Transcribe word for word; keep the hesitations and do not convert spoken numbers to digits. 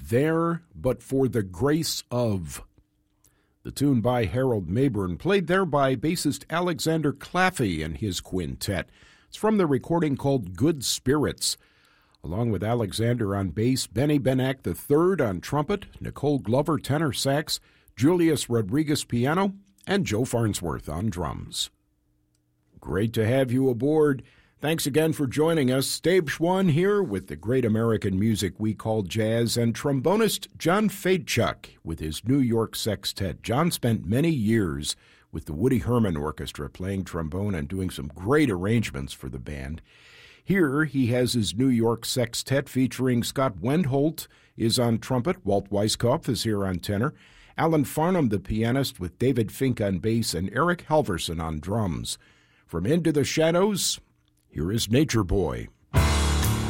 There But for the Grace of. The tune by Harold Mabern, played there by bassist Alexander Claffey and his quintet. It's from the recording called Good Spirits. Along with Alexander on bass, Benny Benack the third on trumpet, Nicole Glover tenor sax, Julius Rodriguez piano, and Joe Farnsworth on drums. Great to have you aboard. Thanks again for joining us. Dave Schwann here with the great American music we call jazz, and trombonist John Fedchuk with his New York Sextet. John spent many years with the Woody Herman Orchestra playing trombone and doing some great arrangements for the band. Here he has his New York Sextet featuring Scott Wendholt is on trumpet, Walt Weiskopf is here on tenor, Alan Farnham the pianist with David Fink on bass, and Eric Halverson on drums. From Into the Shadows, here is Nature Boy.